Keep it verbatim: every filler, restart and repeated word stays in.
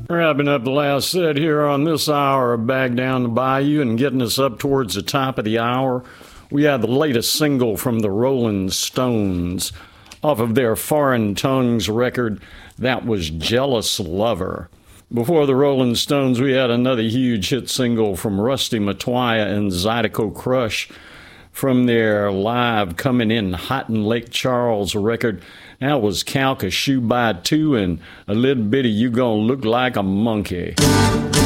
Wrapping up the last set here on this hour of Back Down the Bayou and getting us up towards the top of the hour, we had the latest single from the Rolling Stones off of their Foreign Tongues record. That was Jealous Lover. Before the Rolling Stones, we had another huge hit single from Rusty Matoya and Zydeco Crush from their live Coming In Hot in Lake Charles record. That was Calca Shoe by Two and a little bit of You Gonna Look Like a Monkey.